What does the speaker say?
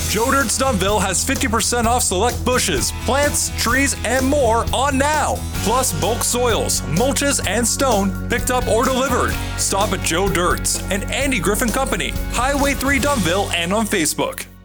Joe Dirt's Dunville has 50% off select bushes, plants, trees, and more on now. Plus bulk soils, mulches, and stone picked up or delivered. Stop at Joe Dirt's and Andy Griffin Company, Highway 3 Dunville, and on Facebook.